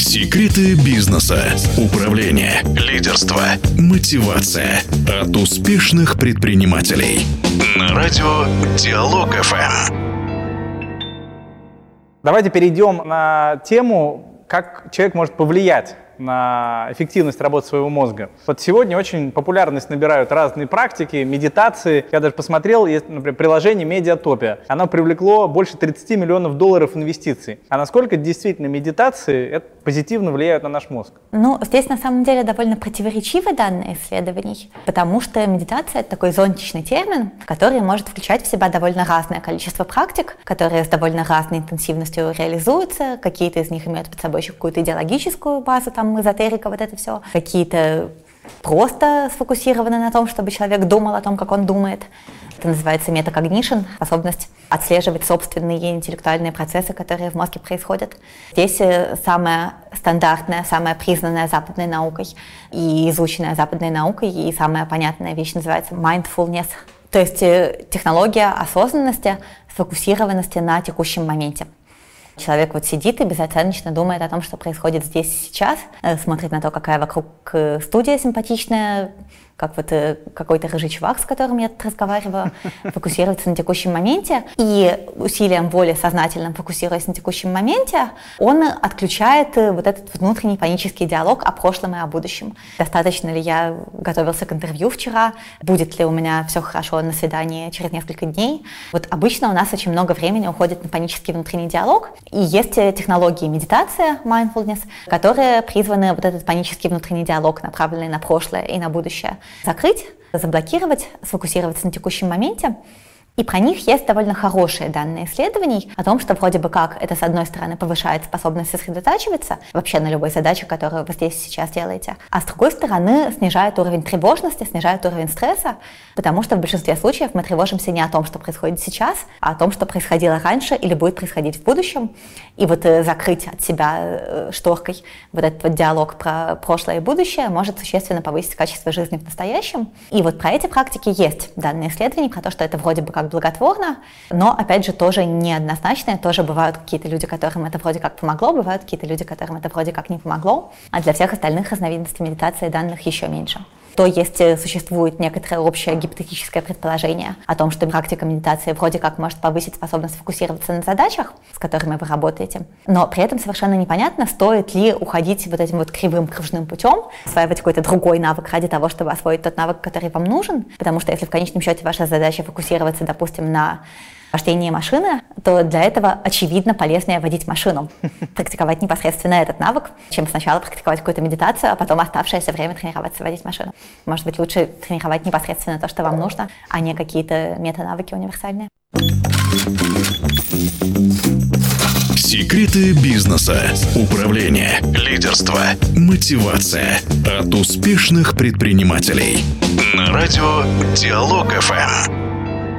Секреты бизнеса, управления, лидерства, мотивация от успешных предпринимателей. На радио Диалог ФМ. Давайте перейдем на тему, как человек может повлиять на эффективность работы своего мозга. Вот сегодня очень популярность набирают разные практики, медитации. Я даже посмотрел, есть, например, приложение Медиатопия. Оно привлекло больше 30 миллионов долларов инвестиций. А насколько действительно медитации позитивно влияют на наш мозг? Здесь на самом деле довольно противоречивы данные исследований, потому что медитация — это такой зонтичный термин, который может включать в себя довольно разное количество практик, которые с довольно разной интенсивностью реализуются. Какие-то из них имеют под собой еще какую-то идеологическую базу, там, эзотерика, вот это все. Какие-то просто сфокусированы на том, чтобы человек думал о том, как он думает. Это называется метакогнишн, способность отслеживать собственные интеллектуальные процессы, которые в мозге происходят. Здесь самая стандартная, самая признанная западной наукой и изученная западной наукой, и самая понятная вещь называется mindfulness. То есть технология осознанности, сфокусированности на текущем моменте. Человек сидит и безоценочно думает о том, что происходит здесь и сейчас, смотрит на то, какая вокруг студия симпатичная, как какой-то рыжий чувак, с которым я тут разговариваю, фокусируется на текущем моменте, и усилием воли, сознательным фокусируясь на текущем моменте, он отключает вот этот внутренний панический диалог о прошлом и о будущем. Достаточно ли я готовился к интервью вчера? Будет ли у меня все хорошо на свидании через несколько дней? Обычно у нас очень много времени уходит на панический внутренний диалог, и есть технологии медитации, mindfulness, которые призваны вот этот панический внутренний диалог, направленный на прошлое и на будущее, закрыть, заблокировать, сфокусироваться на текущем моменте. И про них есть довольно хорошие данные исследований о том, что вроде бы как это, с одной стороны, повышает способность сосредотачиваться вообще на любой задаче, которую вы здесь сейчас делаете, а с другой стороны снижает уровень тревожности, снижает уровень стресса, потому что в большинстве случаев мы тревожимся не о том, что происходит сейчас, а о том, что происходило раньше или будет происходить в будущем. И закрыть от себя шторкой этот диалог про прошлое и будущее может существенно повысить качество жизни в настоящем. И про эти практики есть данные исследования про то, что это вроде бы как благотворно, но, опять же, тоже неоднозначно. Тоже бывают какие-то люди, которым это вроде как помогло, бывают какие-то люди, которым это вроде как не помогло, а для всех остальных разновидностей медитации данных еще меньше. Существует некоторое общее гипотетическое предположение о том, что практика медитации вроде как может повысить способность фокусироваться на задачах, с которыми вы работаете, но при этом совершенно непонятно, стоит ли уходить этим кривым кружным путем, осваивать какой-то другой навык ради того, чтобы освоить тот навык, который вам нужен, потому что если в конечном счете ваша задача фокусироваться, допустим, на вождении машины, то для этого, очевидно, полезнее водить машину, практиковать непосредственно этот навык, чем сначала практиковать какую-то медитацию, а потом оставшееся время тренироваться водить машину. Может быть, лучше тренировать непосредственно то, что вам нужно, а не какие-то метанавыки универсальные. Секреты бизнеса, управления, лидерства, мотивация от успешных предпринимателей. На радио Диалог ФМ.